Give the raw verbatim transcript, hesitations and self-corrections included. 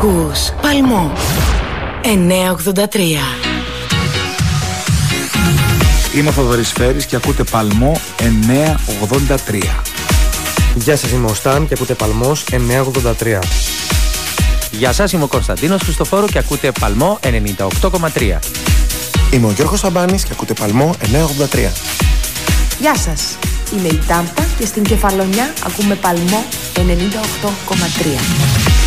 Ακούς Παλμό εννιακόσια ογδόντα τρία. Είμαι ο Θοδωρής Φέρης και ακούτε Παλμό εννιακόσια ογδόντα τρία. Γεια σας, είμαι ο Σταν και ακούτε Παλμός εννιακόσια ογδόντα τρία. Γεια σας, είμαι ο Κωνσταντίνος Χριστοφόρου και ακούτε Παλμό ενενήντα οκτώ κόμμα τρία. Είμαι ο Γιώργος Σαμπάνης και ακούτε Παλμό εννιακόσια ογδόντα τρία. Γεια σας, είμαι η Τάμπα και στην Κεφαλονιά ακούμε Παλμό ενενήντα οκτώ κόμμα τρία.